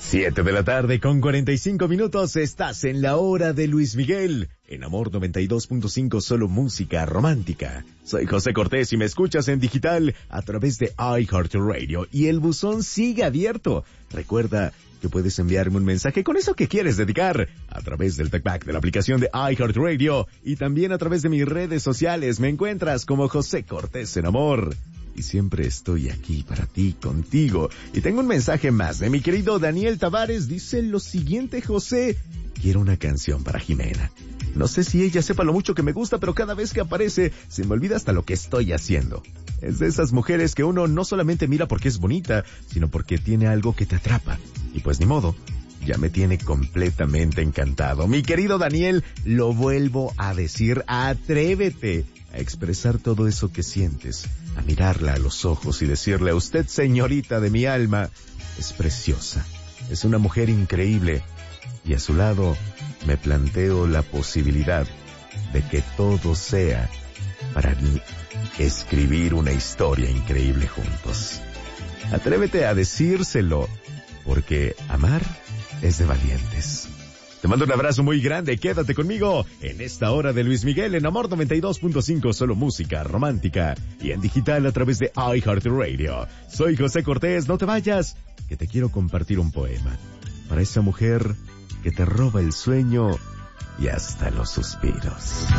7 de la tarde con 45 minutos, estás en la hora de Luis Miguel, en Amor 92.5, solo música romántica. Soy José Cortés y me escuchas en digital a través de iHeartRadio y el buzón sigue abierto. Recuerda que puedes enviarme un mensaje con eso que quieres dedicar a través del TalkBack de la aplicación de iHeartRadio y también a través de mis redes sociales. Me encuentras como José Cortés en Amor. Y siempre estoy aquí para ti, contigo. Y tengo un mensaje más de mi querido Daniel Tavares. Dice lo siguiente: José, quiero una canción para Jimena. No sé si ella sepa lo mucho que me gusta, pero cada vez que aparece se me olvida hasta lo que estoy haciendo. Es de esas mujeres que uno no solamente mira porque es bonita, sino porque tiene algo que te atrapa. Y pues ni modo, ya me tiene completamente encantado. Mi querido Daniel, lo vuelvo a decir, atrévete a expresar todo eso que sientes, a mirarla a los ojos y decirle: a usted, señorita de mi alma, es preciosa, es una mujer increíble, y a su lado me planteo la posibilidad de que todo sea para mí escribir una historia increíble juntos. Atrévete a decírselo, porque amar es de valientes. Te mando un abrazo muy grande, quédate conmigo en esta hora de Luis Miguel en Amor 92.5, solo música romántica y en digital a través de iHeartRadio. Soy José Cortés, no te vayas, que te quiero compartir un poema para esa mujer que te roba el sueño y hasta los suspiros.